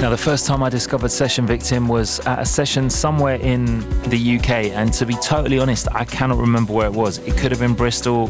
Now, the first time I discovered Session Victim was at a session somewhere in the UK, and to be totally honest, I cannot remember where it was. It could have been Bristol.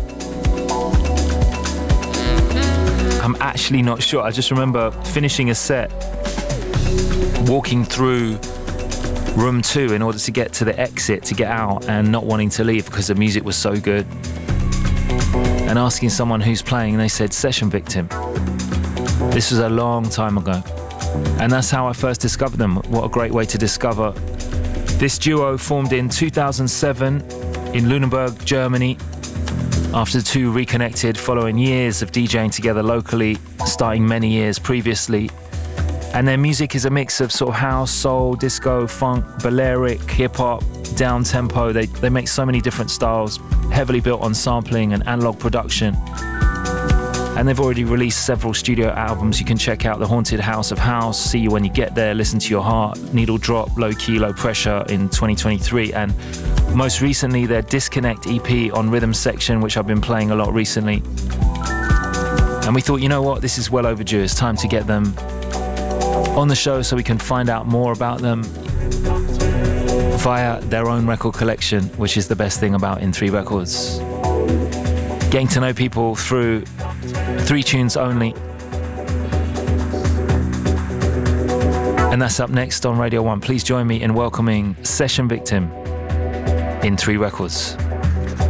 I'm actually not sure. I just remember finishing a set, walking through room 2 in order to get to the exit to get out, and not wanting to leave because the music was so good, and asking someone who's playing, and they said Session Victim. This was a long time ago, and that's how I first discovered them. What a great way to discover. This duo formed in 2007 in Lüneburg, Germany, after the two reconnected following years of DJing together locally, starting many years previously. And their music is a mix of sort of house, soul, disco, funk, Balearic, hip-hop, down-tempo. They make so many different styles, heavily built on sampling and analog production. And they've already released several studio albums. You can check out The Haunted House of House, See You When You Get There, Listen to Your Heart, Needle Drop, Low Key, Low Pressure in 2023. And most recently, their Disconnect EP on Rhythm Section, which I've been playing a lot recently. And we thought, you know what, this is well overdue. It's time to get them on the show so we can find out more about them via their own record collection, which is the best thing about In3 Records. Getting to know people through 3 tunes only. And that's up next on Radio 1. Please join me in welcoming Session Victim, In3 Records.